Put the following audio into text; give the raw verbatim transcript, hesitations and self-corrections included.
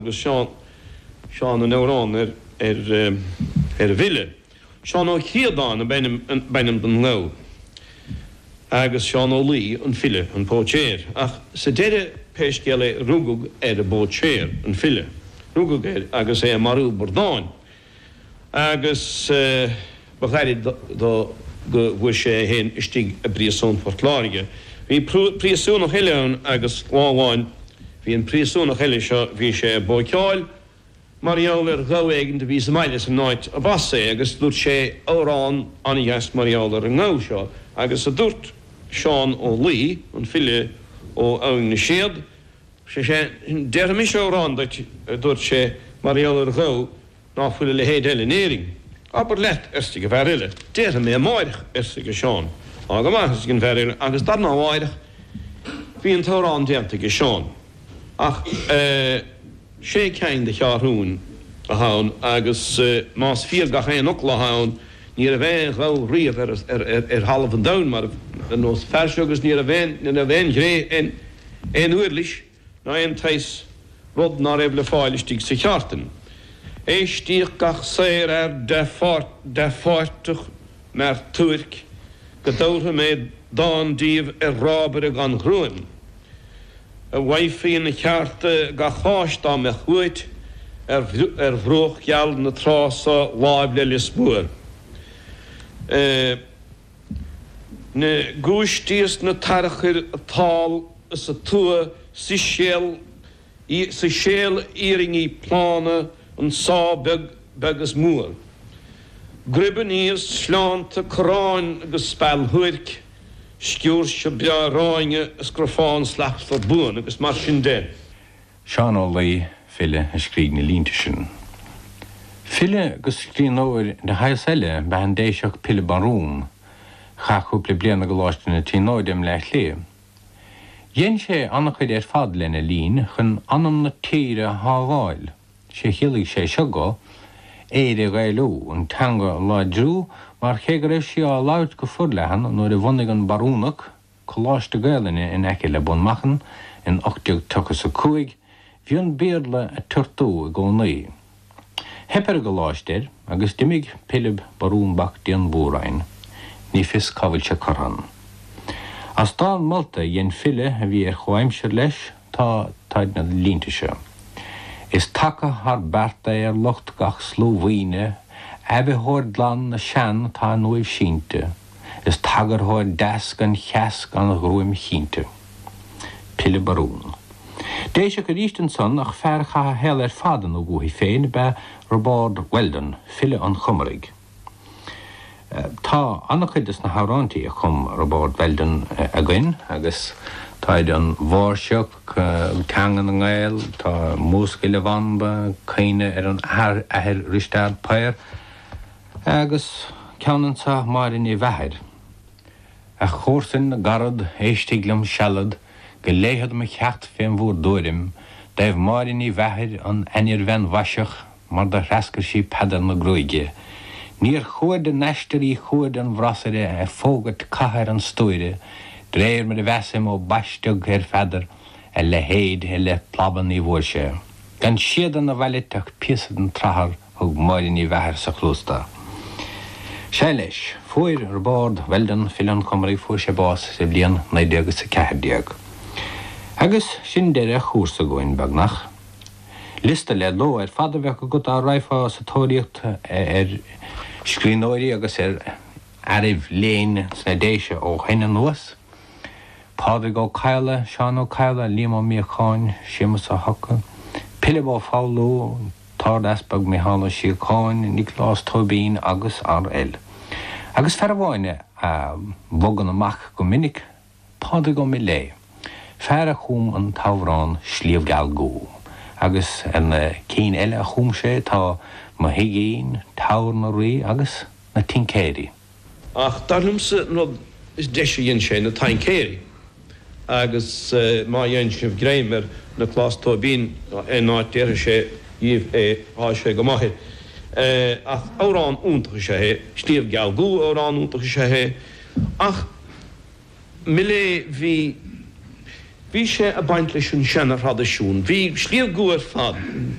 Sean Sean an Oran er er er ville. Sean ook hier dan bijna bijna den low. Agus Sean O'Lee an fille an pocher. Ach se dede peskele rugug er de pocher an fille. Rugug er agus e maru bordan. Agus begrijp do go wish hen stig a prison forklaringen. Vi prison nog hele agus one vi en prison nog hele vi se boykal. Marioler gauwegen de wie meiles nooit a basse agus doet sé oran an jas Marioler en nou seo agus a doet Sean O'Lee an fille o own shed sé sé der mis oran dat doet sé Marioler gau na fulle le hedelenering aber let estige verille der me moedig estige Sean agama gen verille agus dat na waide wie en oran dentige Sean ach eh sé kein de charún a haun agus uh, mas vier gach ein okla haun ni a ven gau rief er er er, er half en down maar en nos versugers ni a ven ni a ven gre en en uurlich na en tais rod na eble feilistig se charten e stier gach seer er de fort de fortig mer turk gedolge met dan dief er rabere gan groen a wifi in de charte gachaast dan me goed er er vroeg geld na trasa live lisboer eh ne goesties na tarcher taal is a toe sichel i sichel iringi plane en sa beg beges moer gribeniers slante kraan gespel hoek skjurs bja rainge skrofaan slaps verboen agus marchen de Sean O'Lee fille skrigne lintischen fille geskrin over de haiselle ban deisach pille baron gachu probleme gelastene tinoidem lechle jenche annach der fadlene lin hun anam natire hawail she hilig she shogo ere gailu en tanga la dru maar gegresia luid gefurlehan no de wonnigen baronak kolaste gelene in ekele bon machen en achtjug tukkese kuig Vion beerdle a turtu go nei. Hepper gelaster, agus dimig pilib baroon bak dian borain. Ni fis kavilcha karan. As dan malte jen fille vi er choaimscher lesh ta taidna lintische. Is taka har berta er locht gach Slovene, ebe hoordlan na shan ta noev shinte. Is tagar hoord desk an chesk an groem hinte. Pille baroon. Deze Christensen ach ver ga heel er vaden og goeie feen bij Robert Weldon, fille an Chummerig. Uh, ta annachiddes na hauranti kom Robert Weldon uh, again, agus ta dan warsjok, uh, kangen en geil, ta moskele vanbe, keine er an her, er ristad pair, agus kanen sa marin i veher. A chorsen garad, eistiglam shallad, Geleihad me checht fem voor dorim, dev marin i veher an enir ven vashach, maar de rasker si pedder na groige. Nier goede nester i goede vrassere e foget kaher an stoire, dreir me de vesem o bastug her fedder, e le heid e le plabben i vorsje. Gan sjedan a velitach piseden trahar og marin i veher sa klosta. Sjælish, voor Robert Weldon filan kommer i forsje bas, se blian neidegus se kaherdiag. Agus sin dere chúsa goin bagnach. Lista le lo er fadervek gut a raifa sa tóriacht er skrinóri agus er arif lein snedéise ó heine nuas. Padrig ó Kaila, Sean ó Kaila, Lima Miacháin, Seamus a Hocka, Pilib ó Fáulú, Tard Asbag Mihála Síocháin, Nicolás Tobín agus ar el. Agus ferváine a bogan amach go minic, Padrig ó Milé. Færa chum an tauvrán slív galgó. Agus en cín eile a chum sé tá ma higéin, taur na rí agus na tincéri. Ach, darlumse no is desje jen sé na tincéri. Agus uh, ma jen sif greimer na Clás Tobín en na dere sé jiv e a sé gomahe. Uh, ach, aurán úntach sé he, slív galgó aurán úntach sé he. Ach, milé vi Bhí sé a baint leis an sena rada siún, bhí slíomh gúir fad